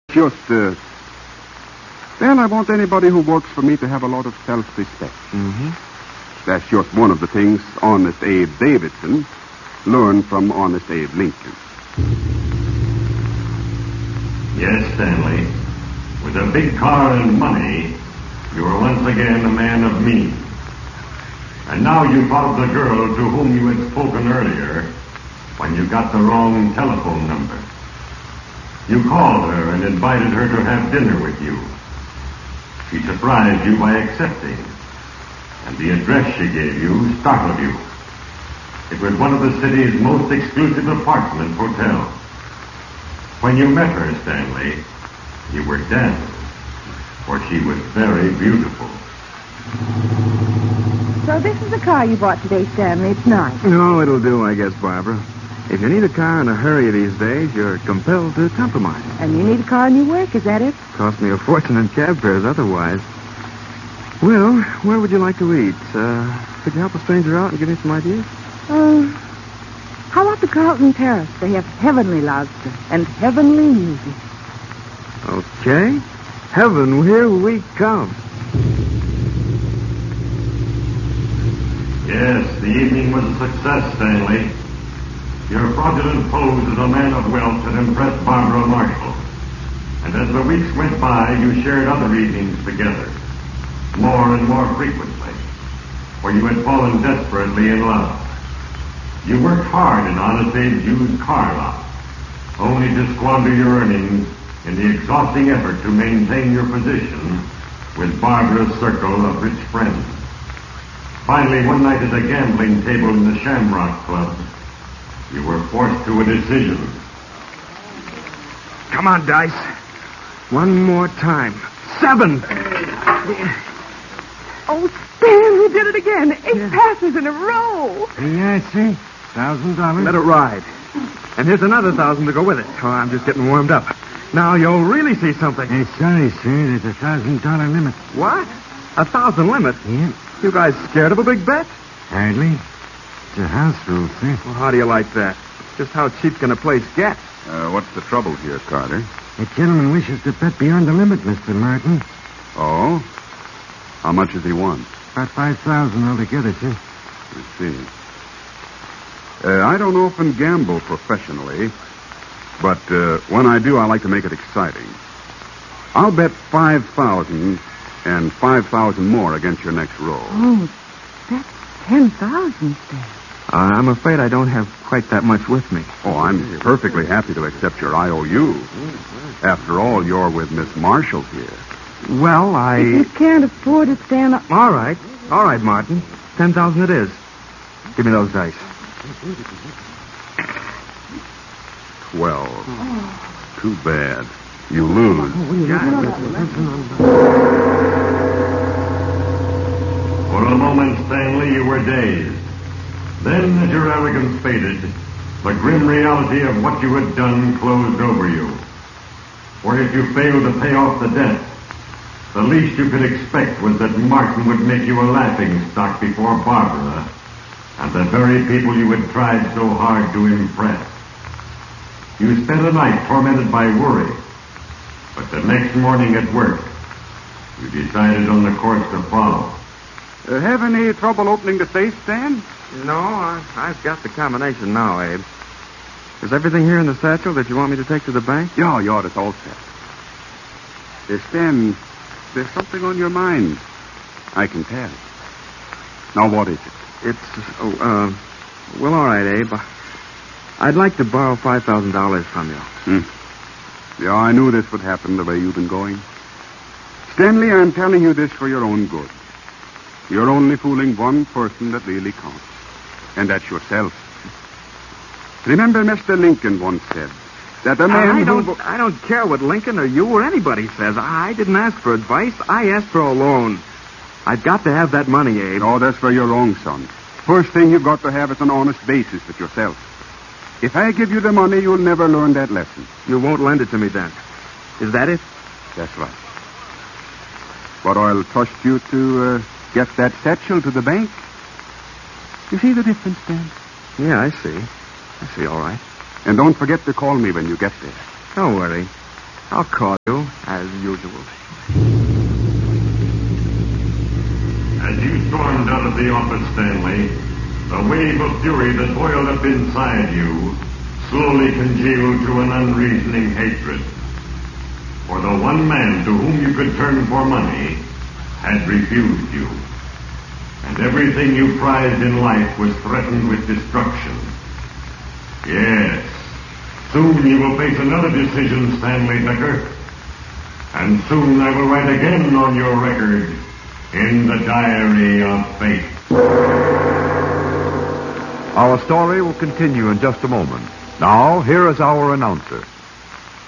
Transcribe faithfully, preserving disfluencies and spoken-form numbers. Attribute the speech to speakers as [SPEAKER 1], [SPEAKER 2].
[SPEAKER 1] Just, uh... Well, I want anybody who works for me to have a lot of self-respect.
[SPEAKER 2] Mm-hmm.
[SPEAKER 1] That's just one of the things Honest Abe Davidson learned from Honest Abe Lincoln.
[SPEAKER 3] Yes, Stanley. With a big car and money, you are once again a man of means. And now you followed the girl to whom you had spoken earlier when you got the wrong telephone number. You called her and invited her to have dinner with you. She surprised you by accepting, and the address she gave you startled you. It was one of the city's most exclusive apartment hotels. When you met her, Stanley, you were dazzled, for she was very beautiful.
[SPEAKER 4] So this is the car you bought today, Stanley. It's nice.
[SPEAKER 2] No, it'll do, I guess, Barbara. If you need a car in a hurry these days, you're compelled to compromise.
[SPEAKER 4] And you need a car in your work, is that it?
[SPEAKER 2] Cost me a fortune in cab fares otherwise. Well, where would you like to eat? Uh, could you help a stranger out and give me some ideas?
[SPEAKER 4] Uh, how about the Carlton Terrace? They have heavenly lobster and heavenly music.
[SPEAKER 2] Okay. Heaven, here we come.
[SPEAKER 3] Yes, the evening was a success, Stanley. Your fraudulent pose as a man of wealth had impressed Barbara Marshall. And as the weeks went by, you shared other evenings together, more and more frequently, for you had fallen desperately in love. You worked hard in Honest Abe's used car lot, only to squander your earnings in the exhausting effort to maintain your position with Barbara's circle of rich friends. Finally, one night at a gambling table in the Shamrock Club, you were forced to a decision.
[SPEAKER 2] Come on, Dice. One more time. Seven!
[SPEAKER 4] Oh, Stan, we did it again. Eight yeah. passes in a row.
[SPEAKER 5] Yeah, I see. Thousand dollars.
[SPEAKER 2] Let it ride. And here's another thousand to go with it. Oh, I'm just getting warmed up. Now you'll really see something.
[SPEAKER 5] Hey, sorry, sir. There's a thousand dollar limit.
[SPEAKER 2] What? A thousand limit?
[SPEAKER 5] Yeah.
[SPEAKER 2] You guys scared of a big bet?
[SPEAKER 5] Hardly. It's a house rule, sir.
[SPEAKER 2] Well, how do you like that? Just how cheap can a place get?
[SPEAKER 1] Uh, what's the trouble here, Carter?
[SPEAKER 5] The gentleman wishes to bet beyond the limit, Mister Martin.
[SPEAKER 1] Oh? How much does he want?
[SPEAKER 5] About five thousand altogether, sir.
[SPEAKER 1] I see. Uh, I don't often gamble professionally, but uh, when I do, I like to make it exciting. I'll bet five thousand and five thousand more against your next roll.
[SPEAKER 4] Oh, that's ten thousand, Stan.
[SPEAKER 2] Uh, I'm afraid I don't have quite that much with me.
[SPEAKER 1] Oh, I'm perfectly happy to accept your I O U. After all, you're with Miss Marshall here.
[SPEAKER 2] Well, I...
[SPEAKER 4] If you can't afford it, Stan... I...
[SPEAKER 2] All right. All right, Martin. Ten thousand it is. Give me those dice.
[SPEAKER 1] Twelve. Oh. Too bad. You lose.
[SPEAKER 3] For a moment, Stanley, you were dazed. Then, as your arrogance faded, the grim reality of what you had done closed over you. For if you failed to pay off the debt, the least you could expect was that Martin would make you a laughing stock before Barbara and the very people you had tried so hard to impress. You spent a night tormented by worry, but the next morning at work, you decided on the course to follow.
[SPEAKER 1] Uh, have any trouble opening the safe, Stan?
[SPEAKER 2] No, I, I've got the combination now, Abe. Is everything here in the satchel that you want me to take to the bank?
[SPEAKER 1] Yeah, yeah, it's all set. Uh, Stan, there's something on your mind. I can tell. Now, what is it?
[SPEAKER 2] It's, oh, uh, well, all right, Abe. I'd like to borrow five thousand dollars from you.
[SPEAKER 1] Hmm. Yeah, I knew this would happen the way you've been going. Stanley, I'm telling you this for your own good. You're only fooling one person that really counts, and that's yourself. Remember, Mister Lincoln once said that a man
[SPEAKER 2] I don't,
[SPEAKER 1] who...
[SPEAKER 2] I don't care what Lincoln or you or anybody says. I didn't ask for advice. I asked for a loan. I've got to have that money, Abe.
[SPEAKER 1] Oh, that's for your wrong, son. First thing you've got to have is an honest basis with yourself. If I give you the money, you'll never learn that lesson.
[SPEAKER 2] You won't lend it to me then. Is that it?
[SPEAKER 1] That's right. But I'll trust you to uh, get that satchel to the bank. You see the difference, Dan?
[SPEAKER 2] Yeah, I see. I see, all right.
[SPEAKER 1] And don't forget to call me when you get there.
[SPEAKER 2] Don't worry. I'll call you, as usual.
[SPEAKER 3] As you stormed out of the office, Stanley, the wave of fury that boiled up inside you slowly congealed to an unreasoning hatred. For the one man to whom you could turn for money had refused you. And everything you prized in life was threatened with destruction. Yes, soon you will face another decision, Stanley Decker. And soon I will write again on your record in the diary of fate.
[SPEAKER 6] Our story will continue in just a moment. Now, here is our announcer.